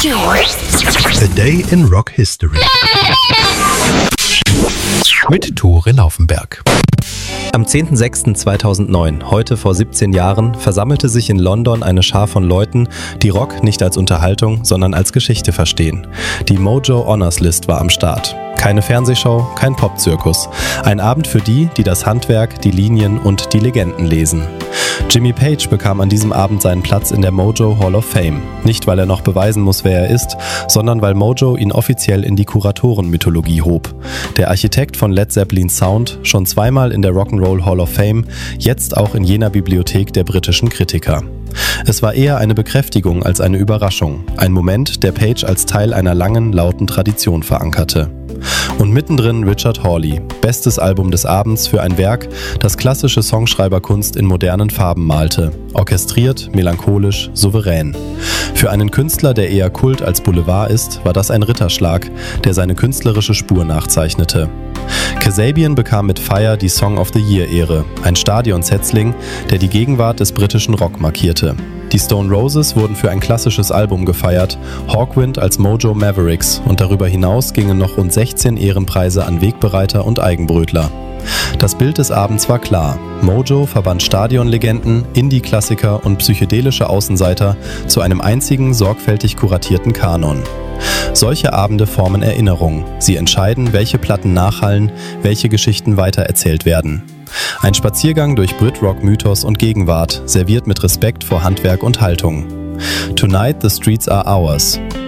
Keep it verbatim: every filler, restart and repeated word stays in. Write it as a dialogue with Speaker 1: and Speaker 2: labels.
Speaker 1: A Day in Rock History. Mit Tore Laufenberg.
Speaker 2: Am zehnten sechsten zweitausendneun, heute vor siebzehn Jahren, versammelte sich in London eine Schar von Leuten, die Rock nicht als Unterhaltung, sondern als Geschichte verstehen. Die Mojo Honors List war am Start. Keine Fernsehshow, kein Popzirkus. Ein Abend für die, die das Handwerk, die Linien und die Legenden lesen. Jimmy Page bekam an diesem Abend seinen Platz in der Mojo Hall of Fame. Nicht, weil er noch beweisen muss, wer er ist, sondern weil Mojo ihn offiziell in die Kuratorenmythologie hob. Der Architekt von Led Zeppelins Sound, schon zweimal in der Rock'n'Roll Hall of Fame, jetzt auch in jener Bibliothek der britischen Kritiker. Es war eher eine Bekräftigung als eine Überraschung. Ein Moment, der Page als Teil einer langen, lauten Tradition verankerte. Und mittendrin Richard Hawley, bestes Album des Abends für ein Werk, das klassische Songschreiberkunst in modernen Farben malte. Orchestriert, melancholisch, souverän. Für einen Künstler, der eher Kult als Boulevard ist, war das ein Ritterschlag, der seine künstlerische Spur nachzeichnete. Kasabian bekam mit Fire die Song of the Year-Ehre, ein Stadionsetzling, der die Gegenwart des britischen Rock markierte. Die Stone Roses wurden für ein klassisches Album gefeiert, Hawkwind als Mojo Mavericks und darüber hinaus gingen noch rund sechzehn Ehrenpreise an Wegbereiter und Eigenbrötler. Das Bild des Abends war klar. Mojo verband Stadionlegenden, Indie-Klassiker und psychedelische Außenseiter zu einem einzigen, sorgfältig kuratierten Kanon. Solche Abende formen Erinnerung. Sie entscheiden, welche Platten nachhallen, welche Geschichten weitererzählt werden. Ein Spaziergang durch Brit-Rock-Mythos und Gegenwart, serviert mit Respekt vor Handwerk und Haltung. Tonight the streets are ours.